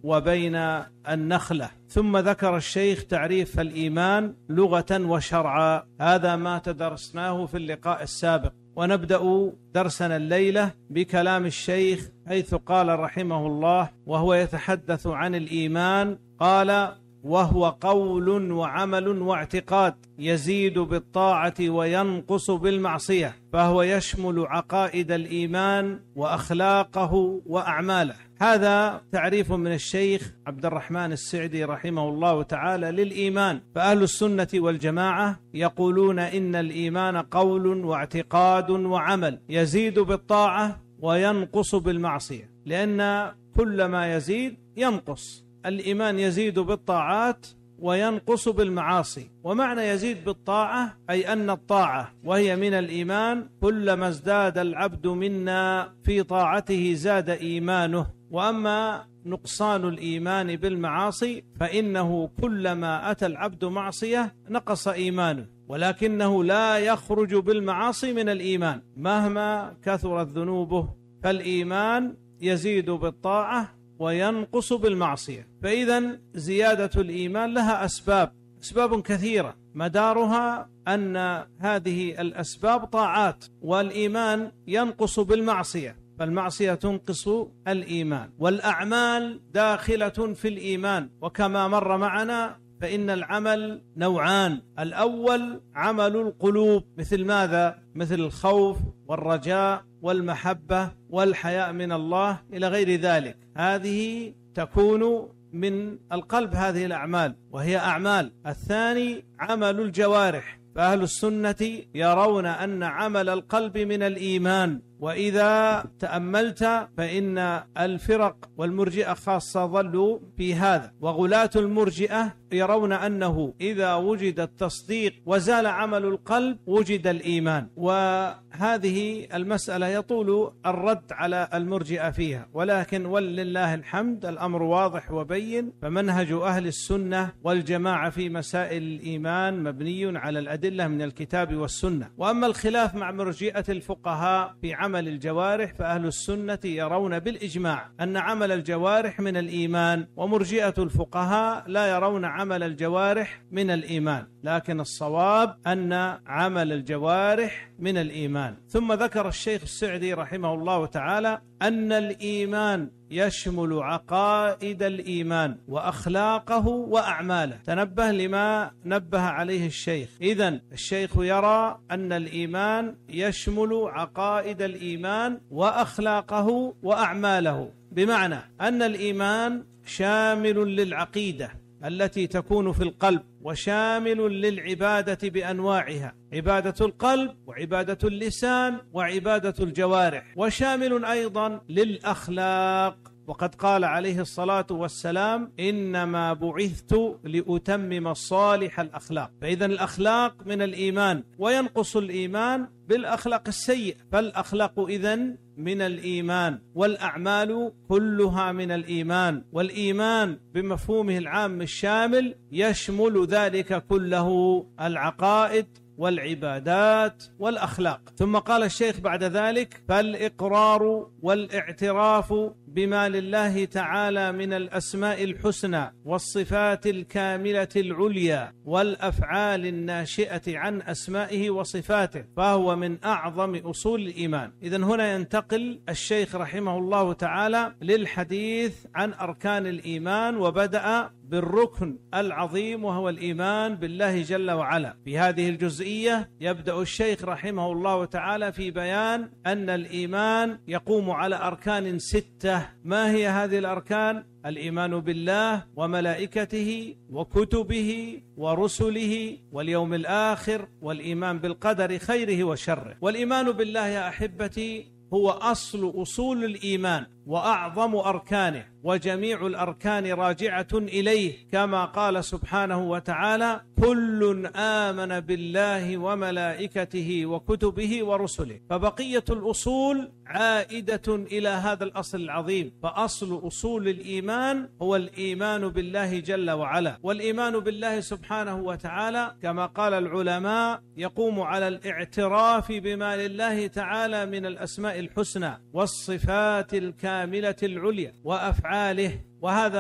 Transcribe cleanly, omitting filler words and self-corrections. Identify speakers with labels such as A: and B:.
A: وبين النخلة. ثم ذكر الشيخ تعريف الإيمان لغة وشرعا، هذا ما تدرسناه في اللقاء السابق. ونبدأ درسنا الليلة بكلام الشيخ حيث قال رحمه الله وهو يتحدث عن الإيمان، قال: وهو قول وعمل واعتقاد يزيد بالطاعة وينقص بالمعصية، فهو يشمل عقائد الإيمان وأخلاقه وأعماله. هذا تعريف من الشيخ عبد الرحمن السعدي رحمه الله تعالى للإيمان. فأهل السنة والجماعة يقولون إن الإيمان قول واعتقاد وعمل يزيد بالطاعة وينقص بالمعصية، لأن كل ما يزيد ينقص. الإيمان يزيد بالطاعات وينقص بالمعاصي. ومعنى يزيد بالطاعة أي أن الطاعة وهي من الإيمان كلما ازداد العبد منا في طاعته زاد إيمانه. وأما نقصان الإيمان بالمعاصي فإنه كلما أتى العبد معصية نقص إيمانه، ولكنه لا يخرج بالمعاصي من الإيمان مهما كثرت ذنوبه. فالإيمان يزيد بالطاعة وينقص بالمعصية. فإذا زيادة الإيمان لها أسباب كثيرة، مدارها أن هذه الأسباب طاعات، والإيمان ينقص بالمعصية، فالمعصية تنقص الإيمان. والأعمال داخلة في الإيمان، وكما مر معنا فإن العمل نوعان: الأول عمل القلوب، مثل ماذا؟ مثل الخوف والرجاء والمحبة والحياء من الله إلى غير ذلك، هذه تكون من القلب، هذه الأعمال وهي أعمال. الثاني عمل الجوارح، فأهل السنة يرون أن عمل القلب من الإيمان. وإذا تأملت فإن الفرق والمرجئة خاصة ظلوا في هذا، وغلاة المرجئة يرون أنه إذا وجد التصديق وزال عمل القلب وجد الإيمان. وهذه المسألة يطول الرد على المرجئة فيها، ولكن ولله الحمد الأمر واضح وبين. فمنهج أهل السنة والجماعة في مسائل الإيمان مبني على الأدلة من الكتاب والسنة. وأما الخلاف مع مرجئة الفقهاء في عمل الجوارح فأهل السنة يرون بالإجماع أن عمل الجوارح من الإيمان، ومرجئة الفقهاء لا يرون عمل الجوارح من الإيمان، لكن الصواب أن عمل الجوارح من الإيمان. ثم ذكر الشيخ السعدي رحمه الله تعالى أن الإيمان يشمل عقائد الإيمان وأخلاقه وأعماله. تنبه لما نبه عليه الشيخ. إذن الشيخ يرى أن الإيمان يشمل عقائد الإيمان وأخلاقه وأعماله، بمعنى أن الإيمان شامل للعقيدة التي تكون في القلب، وشامل للعبادة بأنواعها، عبادة القلب وعبادة اللسان وعبادة الجوارح، وشامل أيضا للأخلاق. وقد قال عليه الصلاة والسلام: إنما بعثت لأتمم صالح الأخلاق. فإذا الأخلاق من الإيمان، وينقص الإيمان بالأخلاق السيئة، فالأخلاق إذن من الإيمان، والأعمال كلها من الإيمان. والإيمان بمفهومه العام الشامل يشمل ذلك كله: العقائد والعبادات والأخلاق. ثم قال الشيخ بعد ذلك: فالإقرار والاعتراف بما لله تعالى من الأسماء الحسنى والصفات الكاملة العليا والأفعال الناشئة عن أسمائه وصفاته، فهو من أعظم أصول الإيمان. إذن هنا ينتقل الشيخ رحمه الله تعالى للحديث عن أركان الإيمان، وبدأ بالركن العظيم وهو الإيمان بالله جل وعلا. في هذه الجزئية يبدأ الشيخ رحمه الله تعالى في بيان أن الإيمان يقوم على أركان 6. ما هي هذه الأركان؟ الإيمان بالله وملائكته وكتبه ورسله واليوم الآخر، والإيمان بالقدر خيره وشره. والإيمان بالله يا أحبتي هو أصول الإيمان وأعظم أركانه، وجميع الأركان راجعة إليه، كما قال سبحانه وتعالى: كل آمن بالله وملائكته وكتبه ورسله. فبقية الأصول عائدة إلى هذا الأصل العظيم. فأصل أصول الإيمان هو الإيمان بالله جل وعلا. والإيمان بالله سبحانه وتعالى كما قال العلماء يقوم على الاعتراف بما لله تعالى من الأسماء الحسنى والصفات الكاملة العليا وأفعاله، وهذا